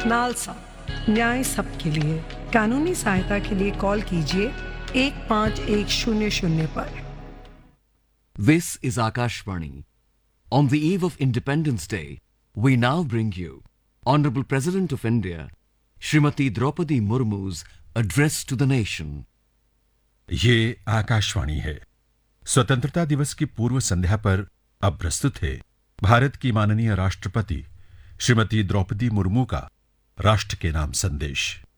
NALSA, न्याय सबके लिए। कानूनी सहायता के लिए कॉल कीजिए 15100 पर। This is Akashvani. On the eve of Independence Day, we now bring you Honorable President of India, Srimati Draupadi Murmu's address to the nation. ये आकाशवाणी है। स्वतंत्रता दिवस की पूर्व संध्या पर अब प्रस्तुत है भारत की माननीय राष्ट्रपति श्रीमती द्रौपदी मुर्मू का राष्ट्र के नाम संदेश।